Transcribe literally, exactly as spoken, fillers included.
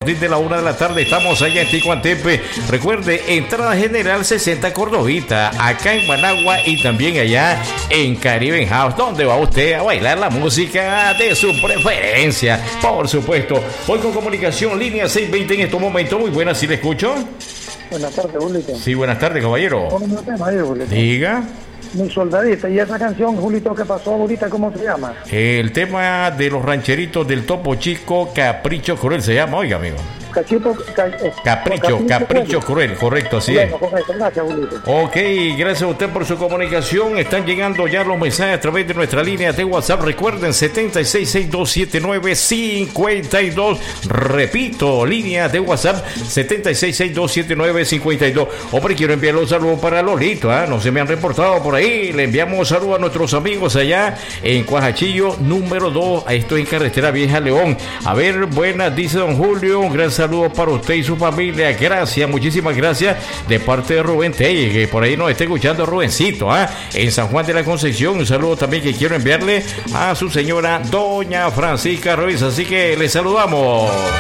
partir de la una de la tarde. Estamos allá en Ticuantepe. Recuerde, entrada general sesenta Cordovita, acá en Managua y también allá en Caribe House, donde va usted a bailar la música de su preferencia. Por supuesto, voy con comunicación, línea seiscientos veinte en estos momentos. Muy buenas, ¿sí le escucho? Buenas tardes, Julito. Sí, buenas tardes, caballero. Diga. Mi soldadita, ¿y esa canción, Julito, que pasó ahorita, cómo se llama? El tema de los rancheritos del Topo Chico, Capricho Cruel se llama, oiga, amigo. Cachito, ca, eh, Capricho, Capricho, Capricho Cruel, correcto, así bueno, es. Correcto, gracias, Julito. Ok, gracias a usted por su comunicación. Están llegando ya los mensajes a través de nuestra línea de WhatsApp. Recuerden, siete seis seis dos siete nueve cinco dos. Repito, línea de WhatsApp, siete seis seis dos siete nueve cinco dos. Hombre, quiero enviarle un saludo para Lolito, ¿eh? No se me han reportado por ahí. Le enviamos saludos a nuestros amigos allá en Cuajachillo, número dos. Esto en Carretera Vieja León. A ver, buenas, dice don Julio. Un gran saludo para usted y su familia. Gracias, muchísimas gracias de parte de Rubén Telle, que por ahí nos está escuchando Rubencito, ¿ah? En San Juan de la Concepción. Un saludo también que quiero enviarle a su señora doña Francisca Ruiz. Así que le saludamos.